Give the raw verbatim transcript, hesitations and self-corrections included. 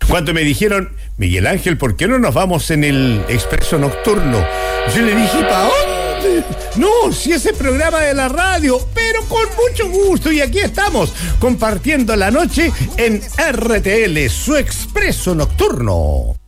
Cuando me dijeron, Miguel Ángel, ¿por qué no nos vamos en el expreso nocturno? Yo le dije, ¿para dónde? No, si ese programa de la radio, pero con mucho gusto. Y aquí estamos, compartiendo la noche en R T L, su expreso nocturno.